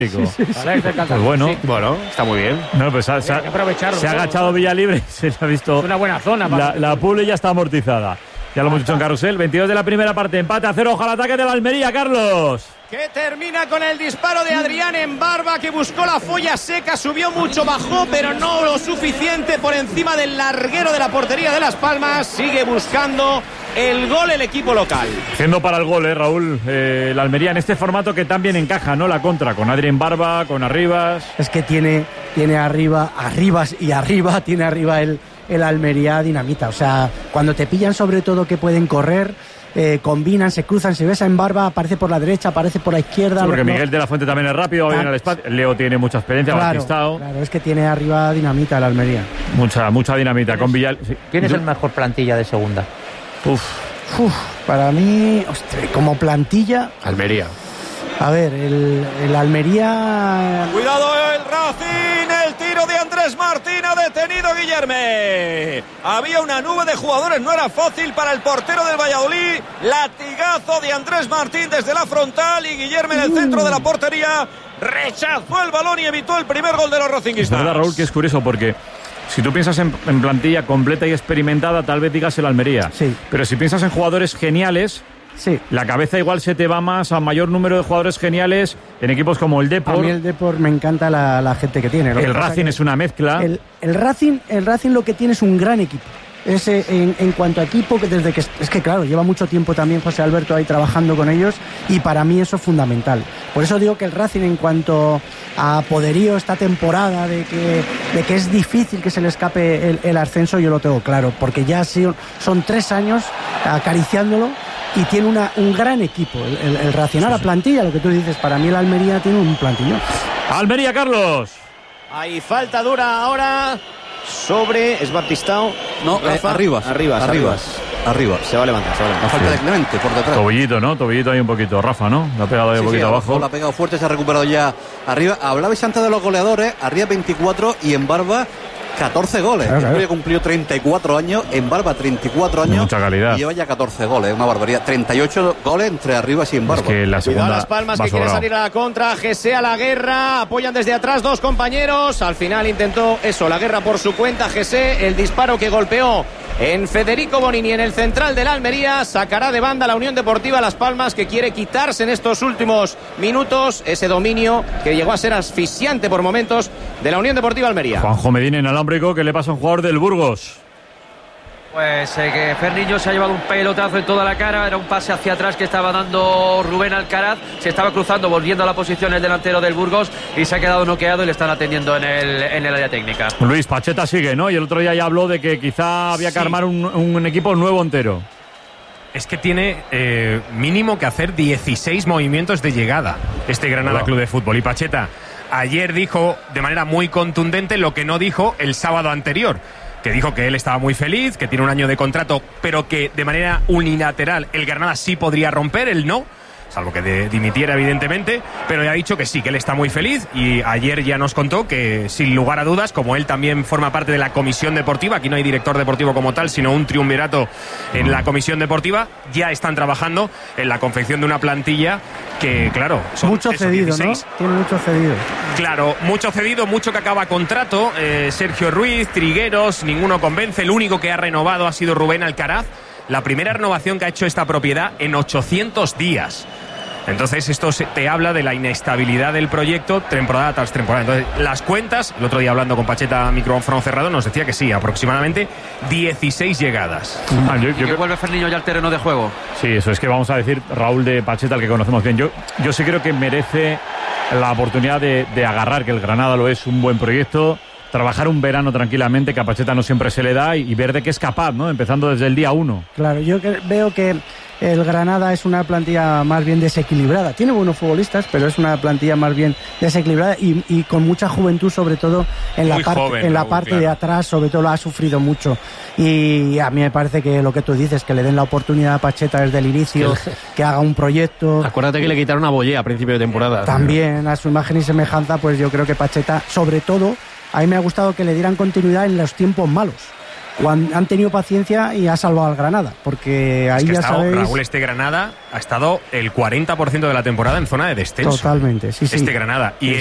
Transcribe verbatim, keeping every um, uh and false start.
Sí, sí, sí. Pues bueno, sí. bueno, está muy bien. No, pues se, se, se ha agachado Villalibre y se le ha visto. Es una buena zona. La, la pule ya está amortizada. Ya lo hemos dicho en Carrusel. veintidós de la primera parte, empate a cero. Ojalá ataque de la Almería, Carlos. Que termina con el disparo de Adrián en Barba, que buscó la folla seca, subió mucho, bajó, pero no lo suficiente por encima del larguero de la portería de Las Palmas. Sigue buscando el gol el equipo local. Siendo para el gol, eh, Raúl, eh, la Almería en este formato que también encaja, ¿no? La contra, con Adrián Barba, con Arribas. Es que tiene, tiene arriba, Arribas y arriba, tiene arriba el, el Almería dinamita. O sea, cuando te pillan sobre todo que pueden correr, eh, combinan, se cruzan, se besa en Barba, aparece por la derecha, aparece por la izquierda. Sí, porque no, Miguel de la Fuente también es rápido, va bien al espacio. Leo tiene mucha experiencia, claro, Batistao. claro, es que tiene arriba dinamita el Almería. Mucha, mucha dinamita con Villal. Sí. ¿Quién es el mejor plantilla de segunda? Uf. Uf, para mí, ostras, como plantilla. Almería. A ver, el, el Almería. Cuidado el Racing, el tiro de Andrés Martín, ha detenido Guillerme. Había una nube de jugadores, no era fácil para el portero del Valladolid. Latigazo de Andrés Martín desde la frontal y Guillerme en el centro de la portería rechazó el balón y evitó el primer gol de los racinguistas. Es verdad, Raúl, que es curioso porque si tú piensas en, en plantilla completa y experimentada, tal vez digas el Almería. Sí. Pero si piensas en jugadores geniales, sí, la cabeza igual se te va más a mayor número de jugadores geniales en equipos como el Depor. A mí el Depor me encanta la, la gente que tiene. Lo el que Racing es una mezcla. El, el, Racing, el Racing lo que tiene es un gran equipo. Ese, en, en cuanto a equipo, que desde que es que claro, lleva mucho tiempo también José Alberto ahí trabajando con ellos y para mí eso es fundamental. Por eso digo que el Racing en cuanto a poderío esta temporada de que, de que es difícil que se le escape el, el ascenso, yo lo tengo claro, porque ya son, son tres años acariciándolo y tiene una, un gran equipo el, el, el Racing. Ahora sí, sí. Plantilla, lo que tú dices, para mí el Almería tiene un plantillón. Almería, Carlos. Hay falta dura ahora sobre... ¿Es Batistao? No, eh, Arribas. Arribas, Arribas. Arriba. Se va a levantar, se va a levantar. La falta sí. de Clemente por detrás. Tobillito, ¿no? Tobillito ahí un poquito. Rafa, ¿no? La ha pegado ahí sí, un poquito sí, abajo. La ha pegado fuerte, se ha recuperado ya arriba. Hablabais antes de los goleadores. Arriba veinticuatro y en Barba catorce goles. Claro, claro. Ya cumplió treinta y cuatro años. En Barba treinta y cuatro años. Mucha calidad. Y lleva ya catorce goles. Una barbaridad. treinta y ocho goles entre Arribas y en Barba. Es que la segunda. Cuidado Las Palmas que quiere salir a la contra. Gese a la guerra. Apoyan desde atrás dos compañeros. Al final intentó eso, la guerra por su cuenta. Gese, el disparo que golpeó en Federico Bonini en el central de la Almería. Sacará de banda la Unión Deportiva Las Palmas, que quiere quitarse en estos últimos minutos ese dominio que llegó a ser asfixiante por momentos de la Unión Deportiva Almería. Juanjo Medina inalámbrico, que le pasa a un jugador del Burgos. Pues eh, que Ferniño se ha llevado un pelotazo en toda la cara. Era un pase hacia atrás que estaba dando Rubén Alcaraz. Se estaba cruzando, volviendo a la posición el delantero del Burgos y se ha quedado noqueado y le están atendiendo en el, en el área técnica. Luis, Pacheta sigue, ¿no? Y el otro día ya habló de que quizá había que sí. armar un, un equipo nuevo entero. Es que tiene eh, mínimo que hacer dieciséis movimientos de llegada este Granada wow. Club de Fútbol. Y Pacheta ayer dijo de manera muy contundente lo que no dijo el sábado anterior, que dijo que él estaba muy feliz, que tiene un año de contrato, pero que de manera unilateral el Granada sí podría romper, él no, salvo que de, dimitiera evidentemente, pero ya ha dicho que sí, que él está muy feliz y ayer ya nos contó que sin lugar a dudas, como él también forma parte de la comisión deportiva, aquí no hay director deportivo como tal, sino un triunvirato en la comisión deportiva, ya están trabajando en la confección de una plantilla que, claro, son mucho eso, cedido, dieciséis. ¿no? Tiene mucho cedido. Claro, mucho cedido, mucho que acaba contrato, eh, Sergio Ruiz, Trigueros, ninguno convence, el único que ha renovado ha sido Rubén Alcaraz, la primera renovación que ha hecho esta propiedad en ochocientos días. Entonces esto te habla de la inestabilidad del proyecto temporada tras temporada. Entonces las cuentas, el otro día hablando con Pacheta a micrófono cerrado, nos decía que sí, aproximadamente dieciséis llegadas. Ah, yo, yo, ¿Y que vuelve Ferniño ya al terreno de juego? Sí, eso es que vamos a decir Raúl de Pacheta, el que conocemos bien. Yo, yo sí creo que merece la oportunidad de, de agarrar, que el Granada lo es, un buen proyecto, trabajar un verano tranquilamente, que a Pacheta no siempre se le da, y, y ver de qué es capaz, ¿no? Empezando desde el día uno. Claro, yo que, veo que el Granada es una plantilla más bien desequilibrada. Tiene buenos futbolistas, pero es una plantilla más bien desequilibrada y, y con mucha juventud, sobre todo en la, part, joven, en la Raúl, parte claro. de atrás, sobre todo lo ha sufrido mucho. Y a mí me parece que lo que tú dices, que le den la oportunidad a Pacheta desde el inicio, que haga un proyecto. Acuérdate que le quitaron a Bollé a principio de temporada. También, a su imagen y semejanza, pues yo creo que Pacheta, sobre todo, a mí me ha gustado que le dieran continuidad en los tiempos malos. cuando han tenido paciencia y ha salvado al Granada, porque ahí es que ya ha estado, sabéis... Raúl, este Granada ha estado el cuarenta por ciento de la temporada en zona de descenso. Totalmente, sí, sí. Este Granada. Y